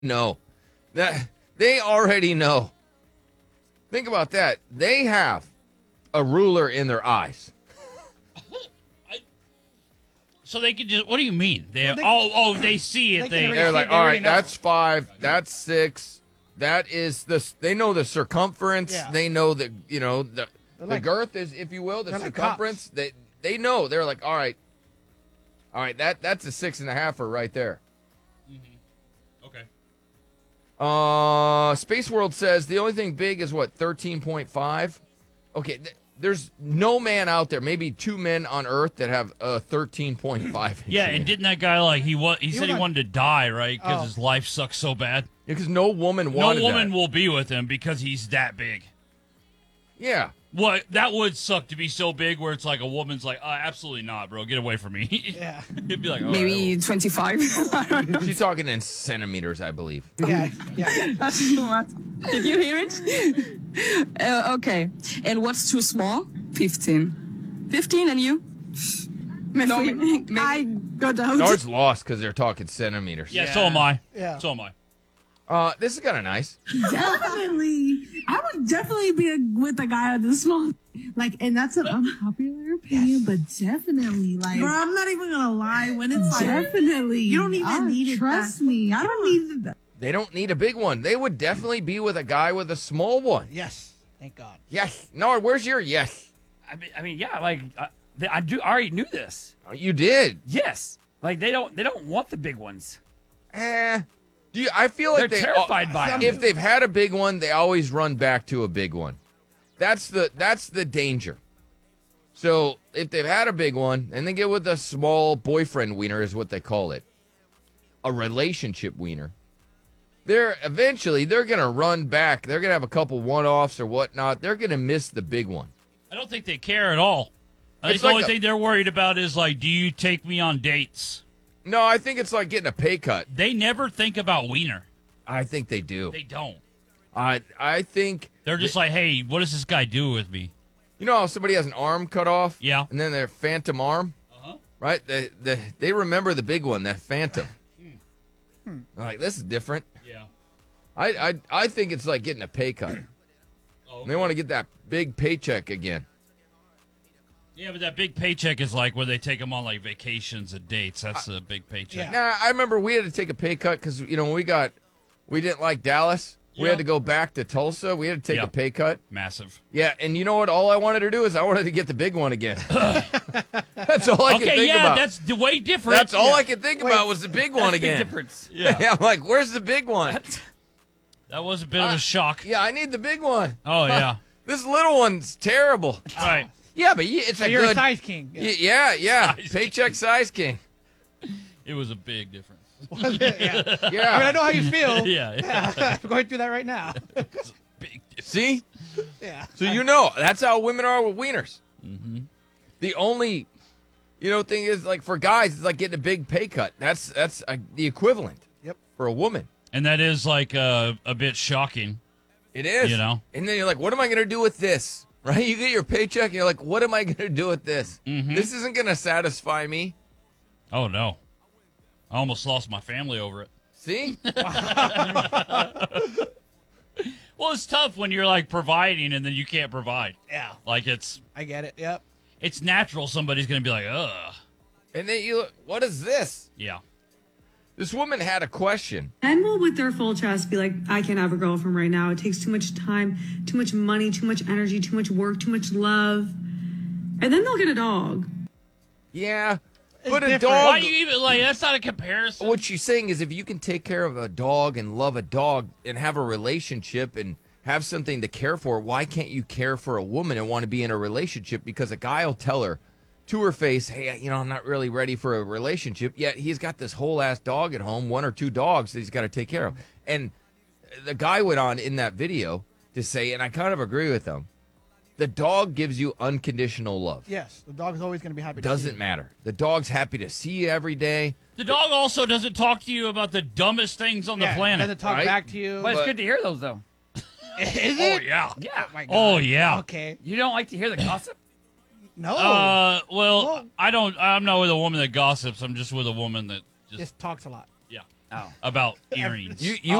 know. That they already know. Think about that. They have a ruler in their eyes. So they can just. What do you mean? They they see it. They're like, all right, that's 5. That's 6. That is this. They know the circumference. Yeah. They know the the girth is, if you will, the circumference. They know. They're like, all right. That's a 6.5er right there. Okay. Space World says the only thing big is what, 13.5. Okay. There's no man out there, maybe 2 men on Earth that have a 13.5. Yeah, and didn't that guy he said he wanted to die, right? Because his life sucks so bad. Because no woman wanted No woman that. will be with him because he's that big. Yeah. Well, that would suck to be so big where it's like a woman's like, absolutely not, bro. Get away from me. Yeah. It'd be like, Maybe 25. She's talking in centimeters, I believe. Yeah. That's too much. Did you hear it? Okay. And what's too small? 15. 15, and you? No, I go down. Nard's lost because they're talking centimeters. Yeah, so am I. Yeah. So am I. This is kind of nice. Definitely. I would definitely be with a guy with a small. Like, and that's an unpopular opinion, but definitely, like. Bro, I'm not even gonna lie. When it's like, Definitely. you don't even need it. Trust me. I don't need it. They don't need a big one. They would definitely be with a guy with a small one. Yes. Thank God. Yes. Nard, where's your yes? I mean, yeah, like I already knew this. Oh, you did. Yes, like they don't want the big ones. I feel like They're terrified by them. If they've had a big one, they always run back to a big one. That's the danger. So if they've had a big one, and they get with a small boyfriend wiener is what they call it, a relationship wiener. They're gonna run back. They're gonna have a couple one-offs or whatnot. They're gonna miss the big one. I don't think they care at all. I think It's the like only thing they're worried about is, like, do you take me on dates? No, I think it's like getting a pay cut. They never think about wiener. I think they do. They don't. I think They're just like, hey, what does this guy do with me? you know how somebody has an arm cut off? Yeah. And then their phantom arm? Right? They remember the big one, that phantom. They're like, this is different. Yeah. I think it's like getting a pay cut. They want to get that big paycheck again. Yeah, but that big paycheck is like where they take them on like vacations and dates. That's a big paycheck. Nah, I remember we had to take a pay cut because, you know, when we didn't like Dallas. We had to go back to Tulsa. We had to take a pay cut. Massive. Yeah, and you know what? All I wanted to do is I wanted to get the big one again. That's all I could think yeah, about. that's way different. That's all I could think about was the big one again. Big difference. Yeah, I'm like, where's the big one? That was a bit of a shock. Yeah, I need the big one. Oh, yeah. This little one's terrible. Right. Yeah, but it's So a you're good. a size king. Yeah. Size Paycheck size king. It was a big difference. Yeah. Yeah. I mean, I know how you feel. Yeah. I'm going through that right now. Big difference. See? Yeah. So you know, that's how women are with wieners. Mm-hmm. The only, thing is, like, for guys, it's like getting a big pay cut. That's the equivalent. Yep. For a woman. And that is like a bit shocking. It is. You know? And then you're like, what am I going to do with this? Right? You get your paycheck, and you're like, what am I going to do with this? Mm-hmm. This isn't going to satisfy me. Oh, no. I almost lost my family over it. See? Well, it's tough when you're like providing and then you can't provide. Yeah. Like it's I get it. Yep. natural somebody's going to be like, ugh. And then you look, what is this? Yeah. This woman had a question. Men will, with their full chest, be like, I can't have a girlfriend right now. It takes too much time, too much money, too much energy, too much work, too much love. And then they'll get a dog. Yeah. But a different. dog. Why do you even like that's not a comparison? What she's saying is if you can take care of a dog and love a dog and have a relationship and have something to care for, why can't you care for a woman and want to be in a relationship? Because a guy will tell her to her face, hey, I'm not really ready for a relationship, yet he's got this whole ass dog at home, 1 or 2 dogs that he's got to take care of. And the guy went on in that video to say, and I kind of agree with him, the dog gives you unconditional love. Yes. The dog's always going to be happy. Doesn't matter. The dog's happy to see you every day. The dog also doesn't talk to you about the dumbest things on the planet. Doesn't talk Right? back to you. But it's good to hear those, though. Is Oh it? yeah. Yeah. My God. Oh yeah. Okay. You don't like to hear the gossip? No. Well, Well- I'm not with a woman that gossips. I'm just with a woman that just Just talks a lot. yeah. about earrings. You